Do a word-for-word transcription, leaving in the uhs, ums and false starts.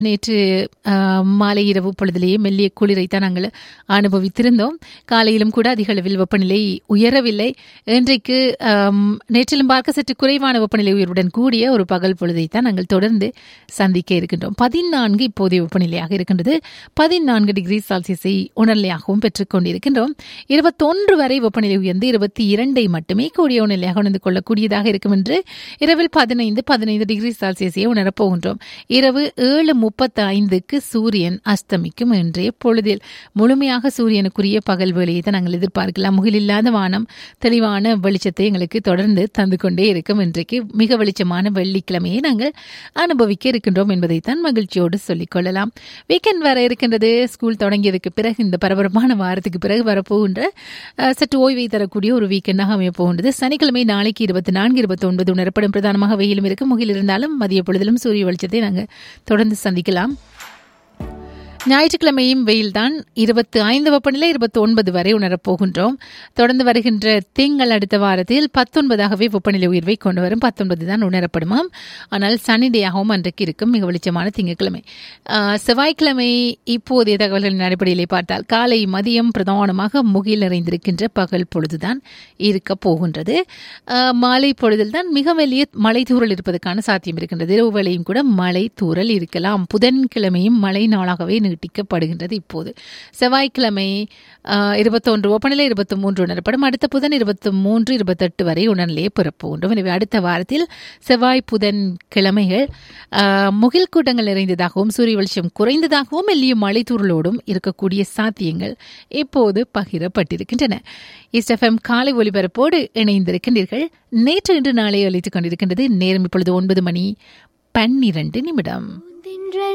நேற்று மாலை இரவு பொழுதிலேயே மெல்லிய குளிரைத்தான் நாங்கள் அனுபவித்திருந்தோம். காலையிலும் கூட அதிக அளவில் வெப்பநிலை உயரவில்லை. இன்றைக்கு நேற்றிலும் பார்க்க சற்று குறைவான வெப்பநிலை உயர்வுடன் கூடிய ஒரு பகல் பொழுதைத்தான் நாங்கள் தொடர்ந்து சந்திக்க இருக்கின்றோம். பதினான்கு இப்போதைய வெப்பநிலையாக இருக்கின்றது. பதினான்கு டிகிரி செல்சியஸை உணர்நிலையாகவும் பெற்றுக் கொண்டிருக்கின்றோம். இருபத்தொன்று வரை வெப்பநிலை உயர்ந்து இருபத்தி இரண்டை மட்டுமே கூடிய உணர்நிலையாக உணர்ந்து கொள்ளக்கூடியதாக இருக்கும் என்று இரவில் பதினைந்து பதினைந்து டிகிரி செல்சியஸை உணரப்போகின்றோம். இரவு ஏழு முப்பத்தி ஐந்துக்கு சூரியன் அஸ்தமிக்கும். இன்றைய பொழுதில் முழுமையாக சூரியனுக்குரிய பகல் வேளையை தான் நாங்கள் எதிர்பார்க்கலாம். முகிலில்லாத வானம் தெளிவான வெளிச்சத்தை எங்களுக்கு தொடர்ந்து தந்து கொண்டே இருக்கும். இன்றைக்கு மிக வெளிச்சமான வெள்ளிக்கிழமையை நாங்கள் அனுபவிக்க இருக்கின்றோம் என்பதைத்தான் மகிழ்ச்சியோடு சொல்லிக் கொள்ளலாம். வீக்கெண்ட் வர இருக்கின்றது. ஸ்கூல் தொடங்கியதுக்கு பிறகு இந்த பரபரப்பான வாரத்துக்கு பிறகு வரப்போகின்ற சற்று ஓய்வை தரக்கூடிய ஒரு வீக்கெண்டாக அமைய போகின்றது. சனிக்கிழமை நாளைக்கு இருபத்தி நான்கு இருபத்தி ஒன்பது உணரப்படும். பிரதானமாக வெயிலும் இருக்கும், முகில் இருந்தாலும் மதிய பொழுதிலும் சூரிய வெளிச்சத்தை நாங்கள் தொடர்ந்து சந்திக்கலாம். ஞாயிற்றுக்கிழமையும் வெயில்தான். இருபத்தி ஐந்து வெப்பநிலை இருபத்தி ஒன்பது வரை உணரப்போகின்றோம். தொடர்ந்து வருகின்ற திங்கள் அடுத்த வாரத்தில் பத்தொன்பதாகவே வெப்பநிலை உயர்வை கொண்டு வரும். பத்தொன்பது தான் உணரப்படுமாம். ஆனால் சனிடேயாகவும் அன்றைக்கு இருக்கும். மிக வெளிச்சமான திங்கட்கிழமை. செவ்வாய்க்கிழமை இப்போதைய தகவல்களின் அடிப்படையிலே பார்த்தால் காலை மதியம் பிரதானமாக முகில் நிறைந்திருக்கின்ற பகல் பொழுதுதான் இருக்க போகின்றது. மாலை பொழுதில் தான் மிக மெல்லிய மழை தூறல் இருப்பதற்கான சாத்தியம் இருக்கின்றது. இரவு வேளையும் கூட மழை தூறல் இருக்கலாம். புதன்கிழமையும் மழை நாளாகவே நீட்டிக்கப்படுகின்றது. இப்போது செவ்வாய்க்கிழமை இருபத்தொன்று வெப்பநிலை இருபத்தி மூன்று உணரப்படும். அடுத்த புதன் இருபத்தி மூன்று இருபத்தெட்டு வரை உணர்நிலையை பெறப்போகின்றோம். எனவே அடுத்த வாரத்தில் செவ்வாய் புதன் கிழமைகள் முகில் கூட்டங்கள் நிறைந்ததாகவும் சூரிய வெளிச்சம் குறைந்ததாகவும் மெல்லிய மழை தூறலோடும் இருக்கக்கூடிய சாத்தியங்கள் இப்போது பகிரப்பட்டிருக்கின்றன. ஈஸ்ட் எஃப்எம் காலை ஒலிபரப்போடு இணைந்திருக்கின்றீர்கள். நேற்று இன்று நாளை அளித்துக் கொண்டிருக்கின்றது. நேரம் இப்பொழுது ஒன்பது மணி பன்னிரண்டு நிமிடம்.